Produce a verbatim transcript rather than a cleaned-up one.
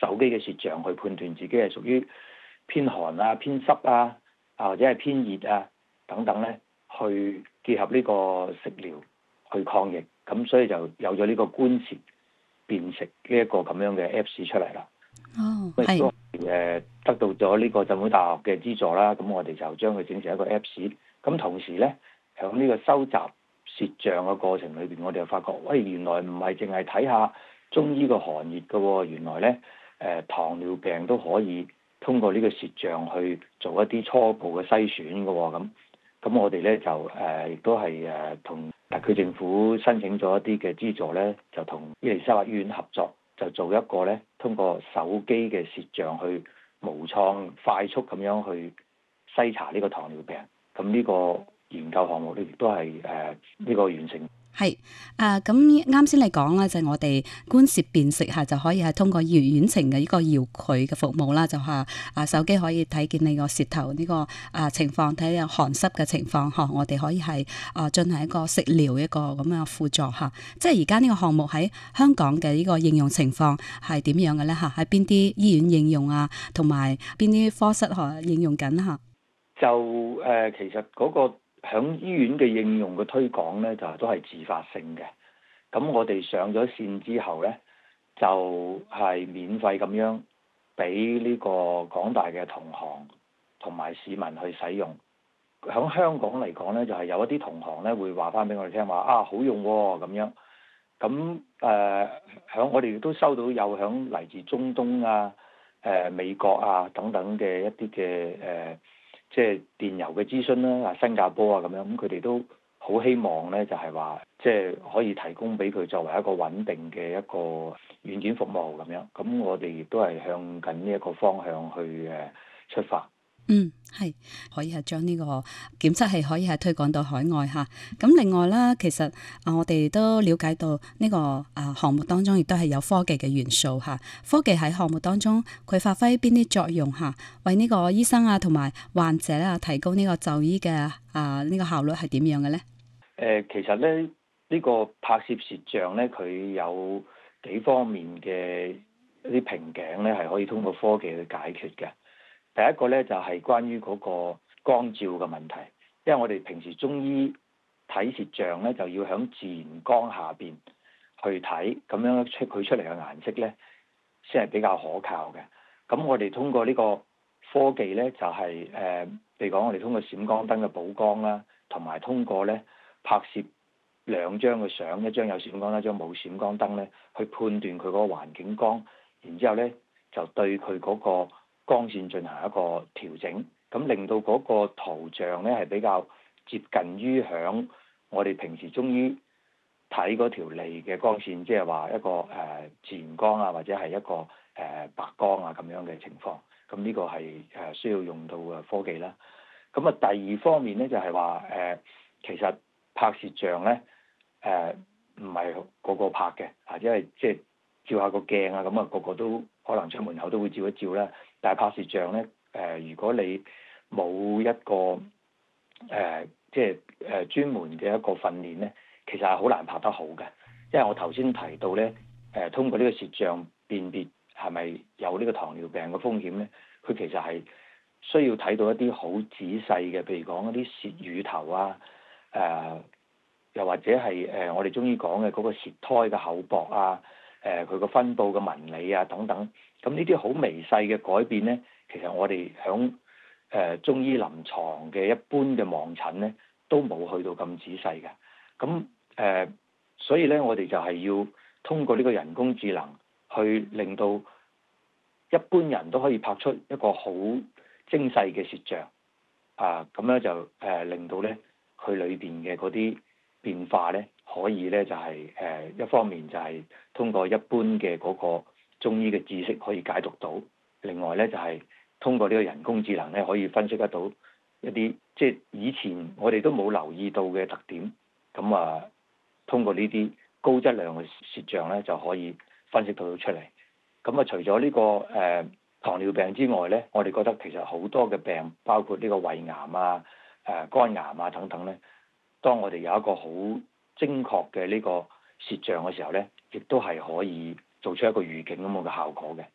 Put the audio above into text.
手機嘅舌象去判斷自己係屬於偏寒啊、偏濕啊，啊或者係偏熱啊等等咧，去結合呢個食療去抗疫，咁所以就有咗呢個觀舌辨食呢一個咁樣嘅 Apps 出嚟啦。 哦，係誒得到咗呢個浸會大學嘅資助啦，咁我哋就將佢整成一個 Apps。咁同時咧，喺呢個收集舌象嘅過程裏邊，我哋就發覺，喂，原來唔係淨係睇下中醫嘅寒熱嘅喎，原來咧誒、呃、糖尿病都可以通過呢個舌象去做一啲初步嘅篩選嘅喎。咁咁我哋咧就誒亦都係誒同特區政府申請咗一啲嘅資助咧，就同伊利沙伯醫院合作，就做一個咧通過手機嘅舌象去無創快速咁樣去篩查呢個糖尿病。咁呢個研究項目咧亦都係誒呢個完成。 係啊，咁啱先你講啦，就係、我哋觀舌辨食下就可以係通過遠程嘅呢個遙距嘅服務啦，就係啊手機可以睇見你個舌頭呢個啊情況，睇下寒濕嘅情況嚇，我哋可以係啊進行一個食療一個咁樣輔助嚇。即係而家呢個項目喺香港嘅呢個應用情況係點樣嘅咧嚇？喺邊啲醫院應用啊，同埋邊啲科室嚇應用緊嚇？ 就誒、呃，其實嗰、嗰個。響醫院嘅應用嘅推廣咧，就都係自發性嘅。咁我哋上咗線之後咧，就係、是、免費咁樣俾呢個廣大嘅同行同埋市民去使用。響香港嚟講咧，就係、是、有一啲同行咧會話翻俾我哋聽話啊，好用喎、哦、咁樣。咁誒響我哋亦都收到有響嚟自中東啊、誒、呃、美國啊等等嘅一啲嘅誒。呃即係電郵嘅諮詢啦，啊新加坡啊咁樣，咁佢哋都好希望咧，就係話即係可以提供俾佢作為一個穩定嘅一個軟件服務咁樣。咁我哋亦都係向緊呢一個方向去誒出發。 嗯，係可以係將呢個檢測器可以係推廣到海外嚇。咁另外啦，其實啊，我哋都了解到呢個啊項目當中亦都係有科技嘅元素嚇。科技喺項目當中佢發揮邊啲作用嚇？為呢個醫生啊同埋患者啊提高呢個就醫嘅啊呢個效率係點樣嘅咧？ 誒，其實咧呢個拍攝舌象咧，佢有幾方面嘅一啲瓶頸咧，係可以通過科技去解決嘅。第一個咧就係關於嗰個光照嘅問題，因為我哋平時中醫睇舌象咧，就要喺自然光下邊去睇，咁樣出佢出嚟嘅顏色咧，先係比較可靠嘅。咁我哋通過呢個科技咧，就係誒，譬如講我哋通過閃光燈嘅補光啦，同埋通過咧拍攝兩張嘅相，一張有閃光燈，一張冇閃光燈咧，去判斷佢嗰個環境光，然之後咧就對佢嗰個光線進行一個調整，咁令到嗰個圖像咧係比較接近於響我哋平時中醫睇嗰條脷嘅光線，即係話一個誒、呃、自然光啊，或者係一個誒、呃、白光啊咁樣嘅情況。咁呢個係誒需要用到嘅科技啦。咁啊第二方面咧就係話誒，其實拍舌象咧誒唔係個個拍嘅，或者係即係照下個鏡啊，咁啊個個都可能出門口都會照一照啦。但係拍舌象咧，誒、呃、如果你冇一個誒、呃、即係誒專門嘅一個訓練咧，其實係好難拍得好嘅。因為我頭先提到咧，誒、呃、通過呢個舌象辨別係咪有呢個糖尿病嘅風險咧，佢其實係需要睇到一啲好仔細嘅，譬如講一啲舌乳頭啊，誒、呃、又或者係誒、呃、我哋中醫講嘅嗰個舌苔嘅厚薄啊，誒佢個分佈嘅紋理啊等等。咁呢啲好微細嘅改變咧，其實我哋響誒中醫臨床嘅一般嘅望診咧，都冇去到咁仔細嘅。咁誒、呃，所以咧，我哋就係要通過呢個人工智能，去令到一般人都可以拍出一個好精細嘅舌象啊，咁樣就誒、呃、令到咧佢裏邊嘅嗰啲變化咧，可以咧就係、是、誒、呃、一方面就係通過一般嘅嗰、那個中醫嘅知識可以解讀到，另外咧就係、是、通過呢個人工智能咧可以分析得到一啲即係以前我哋都冇留意到嘅特點，咁啊通過呢啲高質量嘅舌象咧就可以分析到出嚟。咁啊除咗呢、這個誒、呃、糖尿病之外咧，我哋覺得其實好多嘅病，包括呢個胃癌啊、誒、呃、肝癌啊等等咧，當我哋有一個好精確嘅呢個舌象嘅時候咧，亦都係可以做出一個預警咁嘅效果嘅。